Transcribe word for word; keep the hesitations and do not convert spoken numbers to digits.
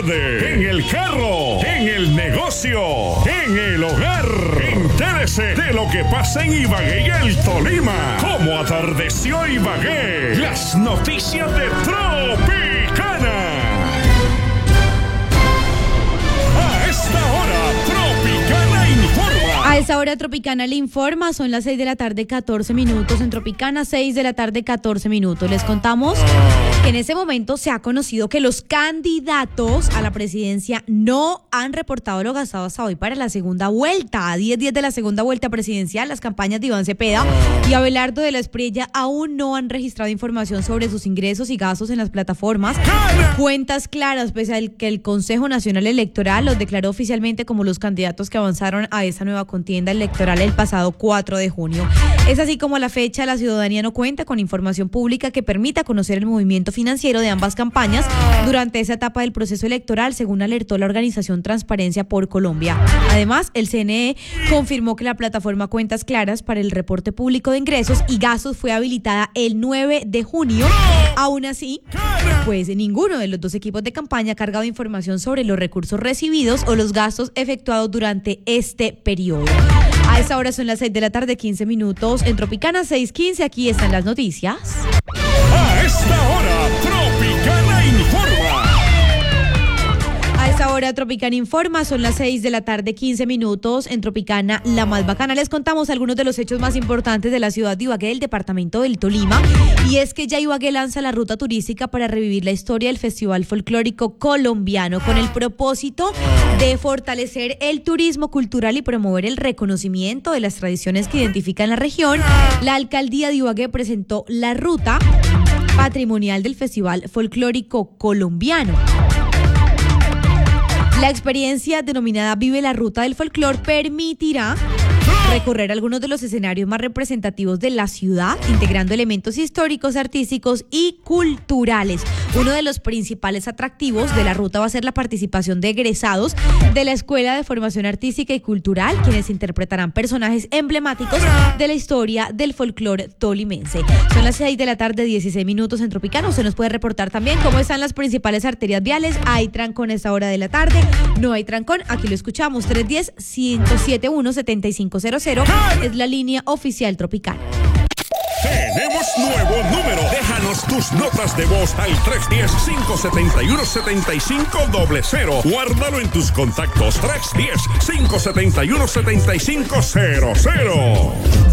tarde, en el carro, en el negocio, en el hogar. Entérese de lo que pasa en Ibagué y el Tolima. Cómo atardeció Ibagué. Las noticias de Tropicana. A esta hora, Tropicana informa. A esa hora Tropicana le informa, son las seis de la tarde, catorce minutos. En Tropicana, seis de la tarde, catorce minutos. Les contamos que en ese momento se ha conocido que los candidatos a la presidencia no han reportado lo gastado hasta hoy para la segunda vuelta. A diez días de la segunda vuelta presidencial, las campañas de Iván Cepeda y Abelardo de la Espriella aún no han registrado información sobre sus ingresos y gastos en las plataformas. Cuentas claras, pese a que el Consejo Nacional Electoral los declaró oficialmente como los candidatos que avanzaron a esa nueva contienda electoral el pasado cuatro de junio. Es así como a la fecha la ciudadanía no cuenta con información pública que permita conocer el movimiento financiero de ambas campañas durante esa etapa del proceso electoral, según alertó la organización Transparencia por Colombia. Además, el C N E confirmó que la plataforma Cuentas Claras para el reporte público de ingresos y gastos fue habilitada el nueve de junio. Aún así, pues ninguno de los dos equipos de campaña ha cargado información sobre los recursos recibidos o los gastos efectuados durante este periodo. A esa hora son las seis de la tarde, quince minutos. En Tropicana seis quince, aquí están las noticias. A esta hora, Tropicana informa. A esa hora Tropicana informa, son las seis de la tarde, quince minutos. En Tropicana, la más bacana, les contamos algunos de los hechos más importantes de la ciudad de Ibagué, del departamento del Tolima. Y es que ya Ibagué lanza la ruta turística para revivir la historia del Festival Folclórico Colombiano, con el propósito de fortalecer el turismo cultural y promover el reconocimiento de las tradiciones que identifican la región. La alcaldía de Ibagué presentó la ruta patrimonial del Festival Folclórico Colombiano. La experiencia denominada Vive la Ruta del Folclor permitirá recorrer algunos de los escenarios más representativos de la ciudad, integrando elementos históricos, artísticos y culturales. Uno de los principales atractivos de la ruta va a ser la participación de egresados de la Escuela de Formación Artística y Cultural, quienes interpretarán personajes emblemáticos de la historia del folclore tolimense. Son las seis de la tarde, dieciséis minutos en Tropicana. Se nos puede reportar también cómo están las principales arterias viales. ¿Hay trancón a esta hora de la tarde? No hay trancón, aquí lo escuchamos. tres uno cero, cinco siete uno, siete cinco cero cero es la línea oficial Tropicana. Tenemos nuevo número. Déjanos tus notas de voz al tres uno cero, cinco siete uno, siete cinco cero cero. Guárdalo en tus contactos. tres uno cero, cinco siete uno, siete cinco cero cero.